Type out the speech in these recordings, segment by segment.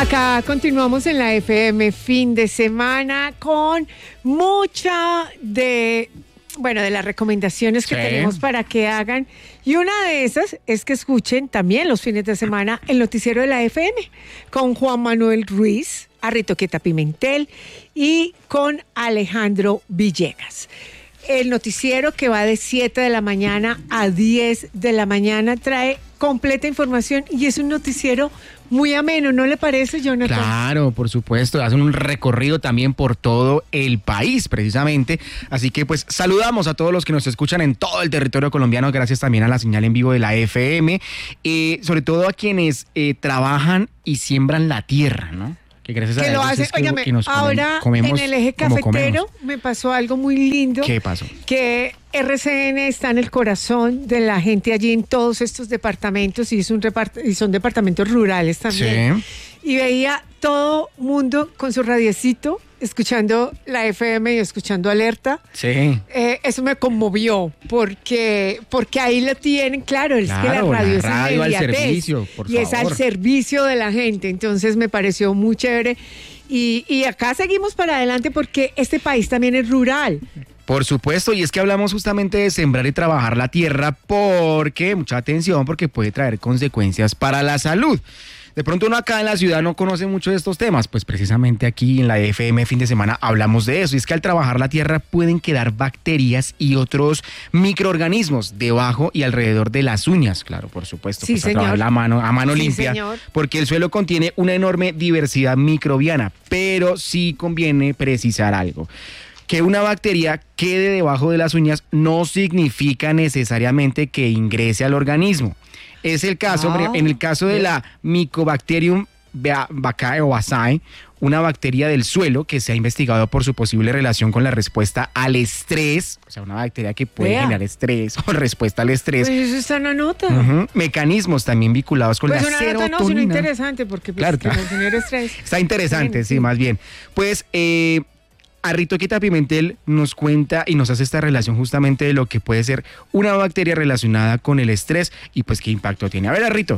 Acá continuamos en la FM fin de semana con mucha de las recomendaciones que tenemos para que hagan. Y una de esas es que escuchen también los fines de semana el noticiero de la FM con Juan Manuel Ruiz, Arritoqueta Pimentel y con Alejandro Villegas. El noticiero que va de 7 de la mañana a 10 de la mañana trae completa información y es un noticiero muy ameno, ¿no le parece, Jonathan? Claro, por supuesto, hacen un recorrido también por todo el país, precisamente. Así que pues saludamos a todos los que nos escuchan en todo el territorio colombiano, gracias también a la señal en vivo de la FM, sobre todo a quienes trabajan y siembran la tierra, ¿no? Que gracias a lo hace. Óigame, ahora comemos en el eje cafetero me pasó algo muy lindo. ¿Qué pasó? Que RCN está en el corazón de la gente allí en todos estos departamentos y son departamentos rurales también. Sí. Y veía todo mundo con su radiecito, escuchando la FM y escuchando Alerta. Sí. Eso me conmovió, porque ahí lo tienen, claro, es que la radio es al servicio, por favor. Es al servicio de la gente, entonces me pareció muy chévere. Y acá seguimos para adelante porque este país también es rural. Por supuesto, y es que hablamos justamente de sembrar y trabajar la tierra porque, mucha atención, porque puede traer consecuencias para la salud. De pronto uno acá en la ciudad no conoce mucho de estos temas, pues precisamente aquí en la FM fin de semana hablamos de eso. Y es que al trabajar la tierra pueden quedar bacterias y otros microorganismos debajo y alrededor de las uñas, claro, por supuesto. Sí, pues señor. A mano limpia, señor. Porque el suelo contiene una enorme diversidad microbiana, pero sí conviene precisar algo. Que una bacteria quede debajo de las uñas no significa necesariamente que ingrese al organismo. Es el caso, en el caso de la Mycobacterium vaccae o vaccae, una bacteria del suelo que se ha investigado por su posible relación con la respuesta al estrés, o sea, una bacteria que puede generar estrés o respuesta al estrés. Pues eso está en la nota. Mecanismos también vinculados con la serotonina. Pues una nota no, sino interesante, porque pues, claro. genera estrés. Está interesante, sí, más bien. Pues, Arritoqueta Pimentel nos cuenta y nos hace esta relación justamente de lo que puede ser una bacteria relacionada con el estrés y pues qué impacto tiene. A ver, Arrito.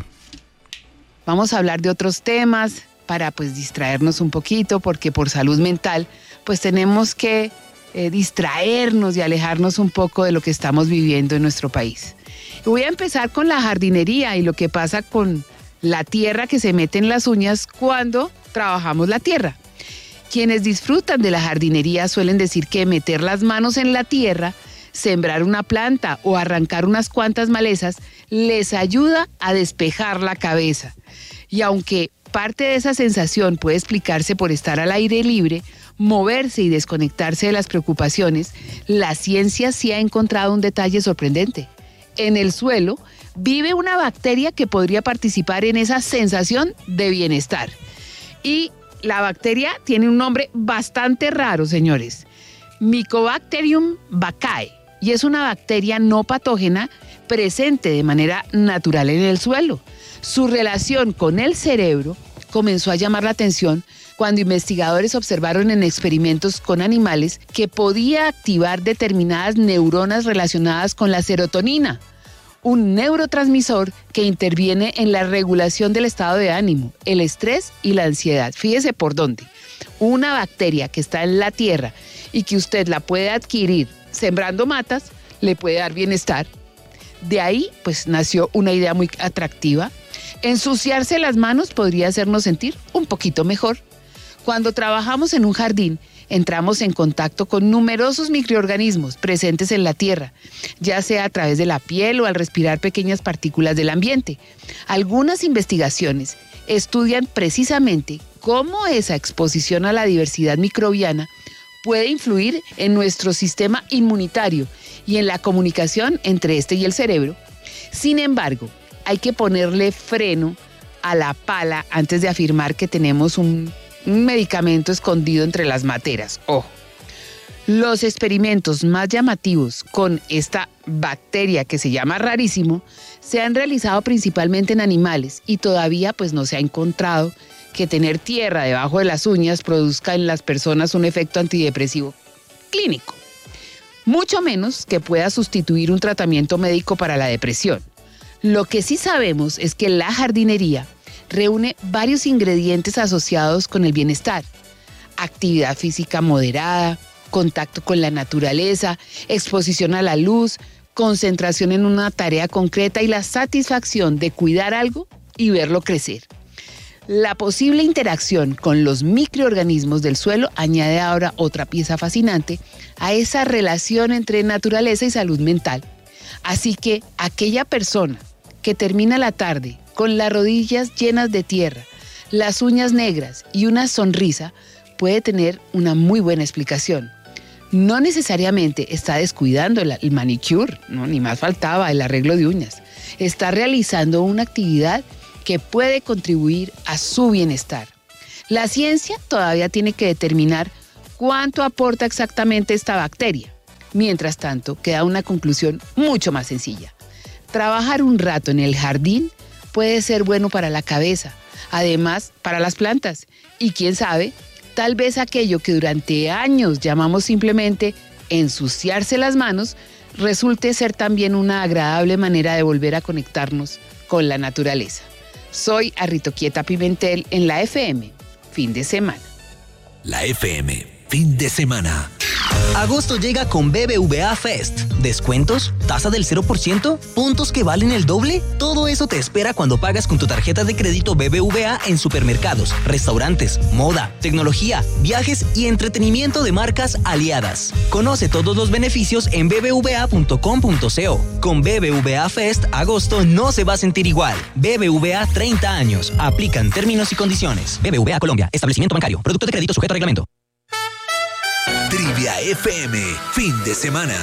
Vamos a hablar de otros temas para pues distraernos un poquito, porque por salud mental pues tenemos que distraernos y alejarnos un poco de lo que estamos viviendo en nuestro país. Y voy a empezar con la jardinería y lo que pasa con la tierra que se mete en las uñas cuando trabajamos la tierra. Quienes disfrutan de la jardinería suelen decir que meter las manos en la tierra, sembrar una planta o arrancar unas cuantas malezas les ayuda a despejar la cabeza. Y aunque parte de esa sensación puede explicarse por estar al aire libre, moverse y desconectarse de las preocupaciones, la ciencia sí ha encontrado un detalle sorprendente. En el suelo vive una bacteria que podría participar en esa sensación de bienestar. Y la bacteria tiene un nombre bastante raro, señores. Mycobacterium vaccae. Y es una bacteria no patógena presente de manera natural en el suelo. Su relación con el cerebro comenzó a llamar la atención cuando investigadores observaron en experimentos con animales que podía activar determinadas neuronas relacionadas con la serotonina, un neurotransmisor que interviene en la regulación del estado de ánimo, el estrés y la ansiedad. Fíjese por dónde. Una bacteria que está en la tierra y que usted la puede adquirir sembrando matas, le puede dar bienestar. De ahí, pues, nació una idea muy atractiva. Ensuciarse las manos podría hacernos sentir un poquito mejor. Cuando trabajamos en un jardín, entramos en contacto con numerosos microorganismos presentes en la tierra, ya sea a través de la piel o al respirar pequeñas partículas del ambiente. Algunas investigaciones estudian precisamente cómo esa exposición a la diversidad microbiana puede influir en nuestro sistema inmunitario y en la comunicación entre este y el cerebro. Sin embargo, hay que ponerle freno a la pala antes de afirmar que tenemos un medicamento escondido entre las materas. Ojo. Los experimentos más llamativos con esta bacteria que se llama rarísimo se han realizado principalmente en animales y todavía pues no se ha encontrado que tener tierra debajo de las uñas produzca en las personas un efecto antidepresivo clínico. Mucho menos que pueda sustituir un tratamiento médico para la depresión. Lo que sí sabemos es que la jardinería reúne varios ingredientes asociados con el bienestar: actividad física moderada, contacto con la naturaleza, exposición a la luz, concentración en una tarea concreta y la satisfacción de cuidar algo y verlo crecer. La posible interacción con los microorganismos del suelo añade ahora otra pieza fascinante a esa relación entre naturaleza y salud mental. Así que aquella persona que termina la tarde con las rodillas llenas de tierra, las uñas negras y una sonrisa puede tener una muy buena explicación. No necesariamente está descuidando el manicure, ¿no? Ni más faltaba el arreglo de uñas. Está realizando una actividad que puede contribuir a su bienestar. La ciencia todavía tiene que determinar cuánto aporta exactamente esta bacteria. Mientras tanto, queda una conclusión mucho más sencilla. Trabajar un rato en el jardín puede ser bueno para la cabeza, además para las plantas. Y quién sabe, tal vez aquello que durante años llamamos simplemente ensuciarse las manos, resulte ser también una agradable manera de volver a conectarnos con la naturaleza. Soy Arritoquieta Pimentel en la FM, fin de semana. La FM, fin de semana. Agosto llega con BBVA Fest. ¿Descuentos? ¿Tasa del 0%? ¿Puntos que valen el doble? Todo eso te espera cuando pagas con tu tarjeta de crédito BBVA en supermercados, restaurantes, moda, tecnología, viajes y entretenimiento de marcas aliadas. Conoce todos los beneficios en bbva.com.co. Con BBVA Fest, agosto no se va a sentir igual. BBVA 30 años. Aplican términos y condiciones. BBVA Colombia. Establecimiento bancario. Producto de crédito sujeto a reglamento. Trivia FM, fin de semana.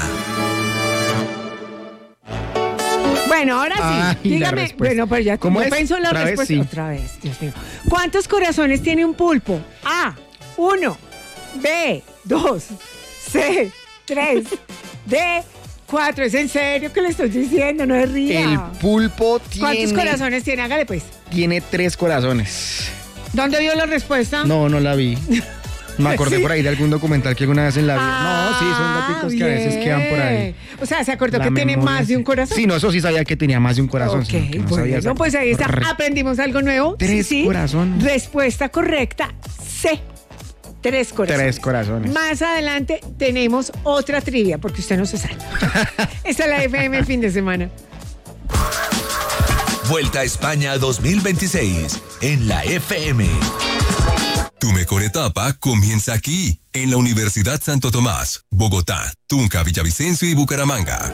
Bueno, ahora sí, dígame. Bueno, pero ya ¿cómo es? Pensó la respuesta. Sí. Otra vez, Dios mío. ¿Cuántos corazones tiene un pulpo? A, 1, B, 2, C, 3, D, 4. ¿Es en serio que le estoy diciendo? No es ría. El pulpo tiene... ¿Cuántos corazones tiene? Hágale pues. Tiene 3 corazones. ¿Dónde vio la respuesta? No la vi. Me acordé ¿Sí? por ahí de algún documental que alguna vez en la vida. No, sí, son datos que a veces quedan por ahí. O sea, ¿se acordó que tiene más de un corazón? Sí, no, eso sí sabía que tenía más de un corazón. Ok, bueno, pues ahí está. Aprendimos algo nuevo. 3 corazones. Respuesta correcta, C. 3 corazones. 3 corazones. Más adelante tenemos otra trivia, porque usted no se sabe. Esta es la FM fin de semana. Vuelta a España 2026 en la FM. Tu mejor etapa comienza aquí, en la Universidad Santo Tomás, Bogotá, Tunja, Villavicencio y Bucaramanga.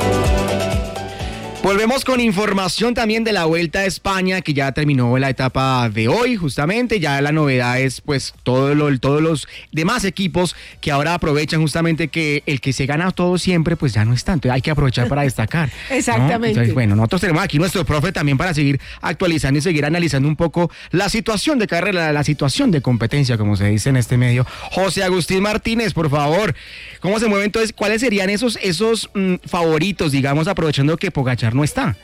Volvemos con información también de la Vuelta a España, que ya terminó la etapa de hoy, justamente. Ya la novedad es pues todos los demás equipos que ahora aprovechan justamente que el que se gana todo siempre, pues ya no es tanto. Hay que aprovechar para destacar. Exactamente. ¿No? Entonces, bueno, nosotros tenemos aquí nuestro profe también para seguir actualizando y seguir analizando un poco la situación de carrera, la situación de competencia, como se dice en este medio. José Agustín Martínez, por favor, ¿cómo se mueven entonces? ¿Cuáles serían esos favoritos, digamos, aprovechando que Pogačar no está?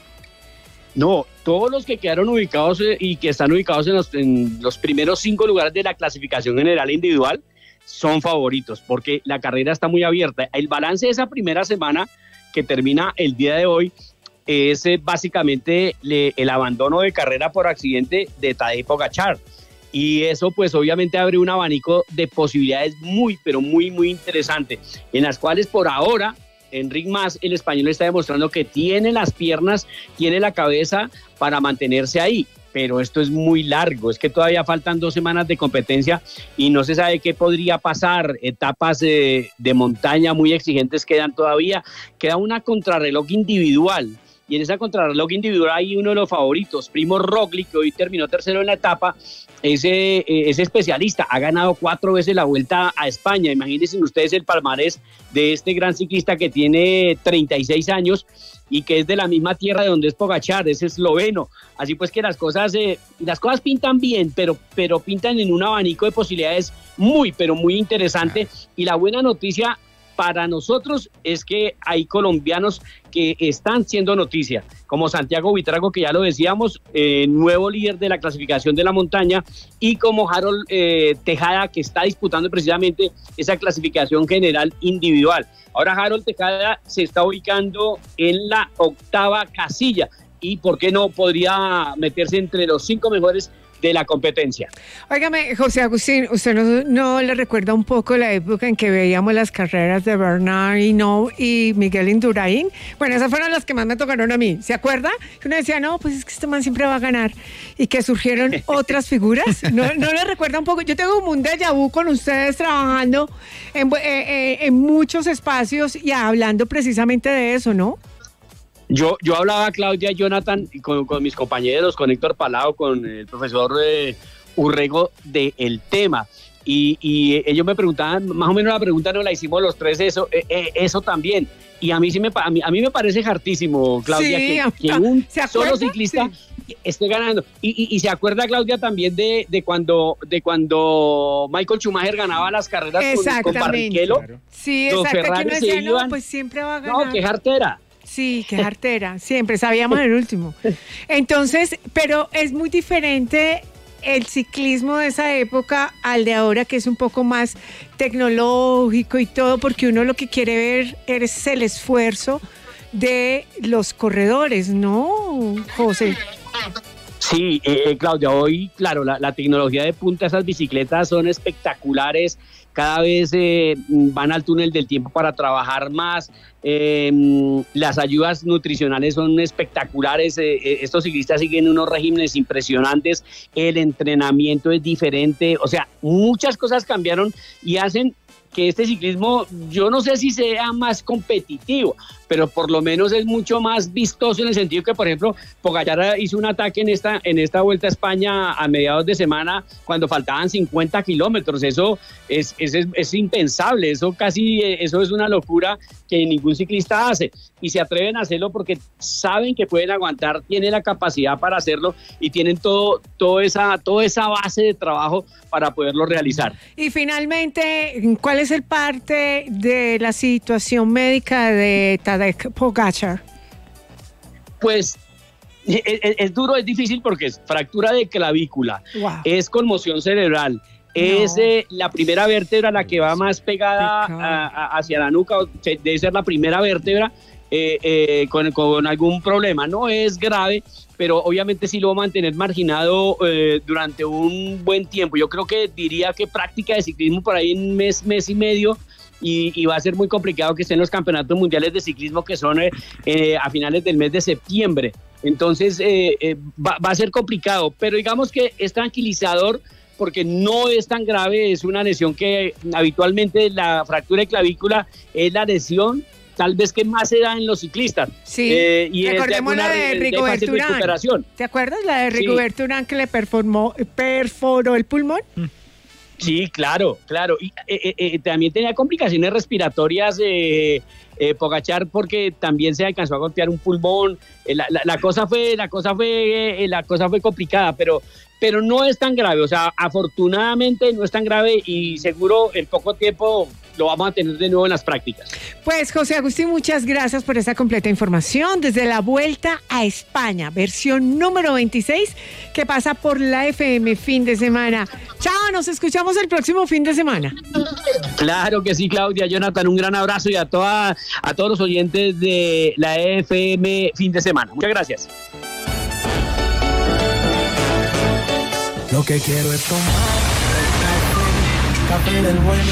No, todos los que quedaron ubicados y que están ubicados en los primeros 5 lugares de la clasificación general individual son favoritos, porque la carrera está muy abierta. El balance de esa primera semana que termina el día de hoy es básicamente el abandono de carrera por accidente de Tadej Pogačar. Y eso pues obviamente abre un abanico de posibilidades muy, pero muy, muy interesante, en las cuales por ahora Enric Mas, el español, está demostrando que tiene las piernas, tiene la cabeza para mantenerse ahí. Pero esto es muy largo, es que todavía faltan 2 semanas de competencia y no se sabe qué podría pasar. Etapas de montaña muy exigentes quedan todavía, queda una contrarreloj individual. Y en esa contrarreloj individual hay uno de los favoritos, Primož Roglič, que hoy terminó tercero en la etapa. Ese especialista ha ganado 4 veces la Vuelta a España. Imagínense ustedes el palmarés de este gran ciclista que tiene 36 años y que es de la misma tierra de donde es Pogačar, es esloveno. Así pues que las cosas pintan bien, pero pintan en un abanico de posibilidades muy, pero muy interesante. Y la buena noticia para nosotros es que hay colombianos que están siendo noticia, como Santiago Buitrago, que ya lo decíamos, nuevo líder de la clasificación de la montaña, y como Harold Tejada, que está disputando precisamente esa clasificación general individual. Ahora Harold Tejada se está ubicando en la 8ª casilla, y ¿por qué no podría meterse entre los 5 mejores de la competencia? Óigame, José Agustín, ¿usted no le recuerda un poco la época en que veíamos las carreras de Bernard Hinault y Miguel Indurain? Bueno, esas fueron las que más me tocaron a mí, ¿se acuerda? Uno decía, no, pues es que este man siempre va a ganar, y que surgieron otras figuras. ¿No le recuerda un poco? Yo tengo un déjà vu con ustedes trabajando en muchos espacios y hablando precisamente de eso, ¿no? Yo hablaba, Claudia, Jonathan, con mis compañeros, con Héctor Palao, con el profesor Urrego, del tema. Y ellos me preguntaban, más o menos la pregunta no la hicimos los tres, eso también. Y a mí a mí me parece hartísimo, Claudia, sí, que un solo ciclista esté ganando. Y se acuerda, Claudia, también de cuando Michael Schumacher ganaba las carreras con Barrichello. Claro. Sí, exacto. Que uno decía, no, pues siempre va a ganar. No, qué jartera. Sí, qué jartera, siempre sabíamos el último. Entonces, pero es muy diferente el ciclismo de esa época al de ahora, que es un poco más tecnológico y todo, porque uno lo que quiere ver es el esfuerzo de los corredores, ¿no, José? Sí, Claudia, hoy, claro, la tecnología de punta, esas bicicletas son espectaculares, cada vez van al túnel del tiempo para trabajar más, las ayudas nutricionales son espectaculares, estos ciclistas siguen unos regímenes impresionantes, el entrenamiento es diferente, o sea, muchas cosas cambiaron y hacen que este ciclismo, yo no sé si sea más competitivo, pero por lo menos es mucho más vistoso en el sentido que, por ejemplo, Pogacar hizo un ataque en esta Vuelta a España a mediados de semana cuando faltaban 50 kilómetros. Eso es impensable, eso es una locura que ningún ciclista hace. Y se atreven a hacerlo porque saben que pueden aguantar, tienen la capacidad para hacerlo y tienen toda esa base de trabajo para poderlo realizar. Y finalmente, ¿cuál es el parte de la situación médica de Tadej Pogacar? Pues es duro, es difícil porque es fractura de clavícula, wow. Es conmoción cerebral, es la primera vértebra la que va más pegada hacia la nuca, debe ser la primera vértebra con algún problema, no es grave, pero obviamente sí lo va a mantener marginado durante un buen tiempo. Yo creo que diría que práctica de ciclismo por ahí en mes y medio, y va a ser muy complicado que estén los campeonatos mundiales de ciclismo que son a finales del mes de septiembre. Entonces va a ser complicado, pero digamos que es tranquilizador porque no es tan grave, es una lesión que habitualmente la fractura de clavícula es la lesión tal vez que más se da en los ciclistas. Sí, recordemos la de Rigoberto Urán. ¿Te acuerdas la de Rigoberto Urán que le perforó el pulmón? Sí, claro. Y también tenía complicaciones respiratorias Pogacar porque también se alcanzó a golpear un pulmón. La cosa fue complicada, pero no es tan grave. O sea, afortunadamente no es tan grave y seguro en poco tiempo lo vamos a tener de nuevo en las prácticas. Pues José Agustín, muchas gracias por esa completa información desde la Vuelta a España, versión número 26, que pasa por la FM fin de semana. Chao, nos escuchamos el próximo fin de semana. Claro que sí, Claudia, Jonathan, un gran abrazo y a todos los oyentes de la FM fin de semana. Muchas gracias. Lo que quiero es tomar café del bueno.